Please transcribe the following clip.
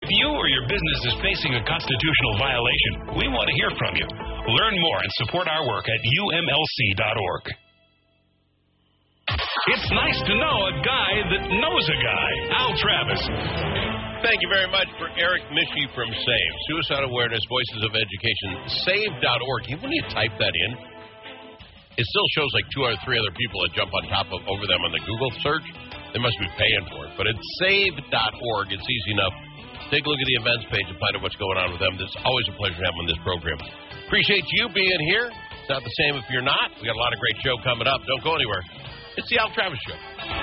you or your business is facing a constitutional violation, we want to hear from you. Learn more and support our work at umlc.org. It's nice to know a guy that knows a guy. Al Travis. Thank you very much for Eric Mischke from SAVE. Suicide Awareness, Voices of Education, SAVE.org. When you type that in, it still shows like 2 or 3 other people that jump on top of over them on the Google search. They must be paying for it. But it's SAVE.org. It's easy enough. Take a look at the events page and find out what's going on with them. It's always a pleasure to have them on this program. Appreciate you being here. It's not the same if you're not. We got a lot of great show coming up. Don't go anywhere. It's the Al Travis Show.